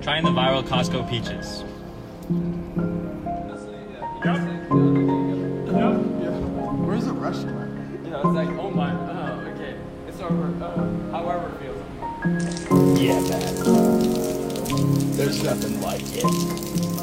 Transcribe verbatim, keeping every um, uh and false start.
Trying the viral Costco peaches. Where's the Russian? You know, it's like, oh my, uh, okay. It's over, uh, however it feels. Yeah, man. There's nothing like it.